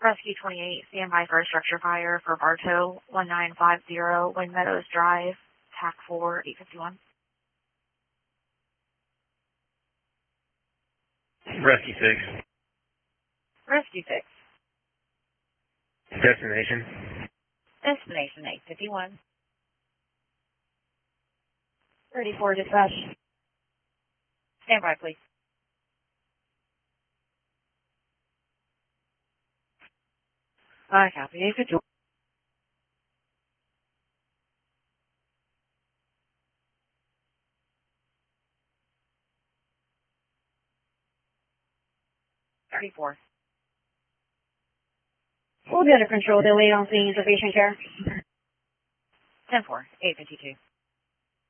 Rescue 28, stand by for a structure fire for Bartow 1950, Wing Meadows Drive, TAC 4, 851. Rescue 6. Rescue 6. Destination. Destination 851. 34 dispatch. Stand by, please. Copy. 851. We'll be under control. They'll wait on seeing insufficient care. 10-4, 852.